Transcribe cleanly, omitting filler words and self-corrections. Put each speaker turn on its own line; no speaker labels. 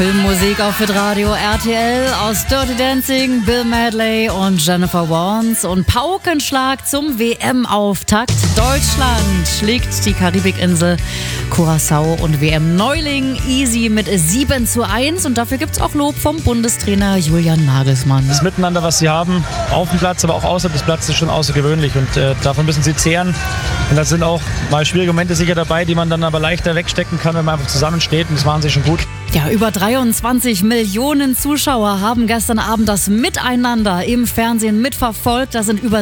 Filmmusik auf Radio RTL aus Dirty Dancing, Bill Medley und Jennifer Warnes und Paukenschlag zum WM-Auftakt. Deutschland schlägt die Karibikinsel Curaçao und WM-Neuling easy mit 7:1 und dafür gibt's auch Lob vom Bundestrainer Julian Nagelsmann.
Das Miteinander, was sie haben, auf dem Platz, aber auch außerhalb des Platzes, ist schon außergewöhnlich und davon müssen sie zehren. Und da sind auch mal schwierige Momente sicher dabei, die man dann aber leichter wegstecken kann, wenn man einfach zusammensteht, und das machen sie schon gut.
Ja, über 23 Millionen Zuschauer haben gestern Abend das Miteinander im Fernsehen mitverfolgt. Da sind über